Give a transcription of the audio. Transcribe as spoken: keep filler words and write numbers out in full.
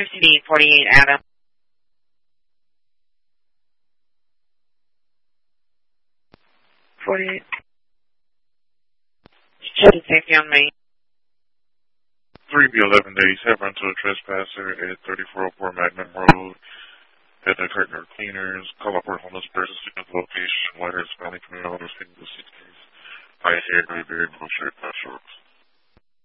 fifteen forty-eight, Adam. forty-eight. Children safety on me. three B eleven days have run to a trespasser at thirty-four oh four Magnum Road. At the Curtin Cleaners, call up our homeless person, signal location, White Earth Valley, community holders, single sixties, high hair, gray beard, blue shirt, black shorts.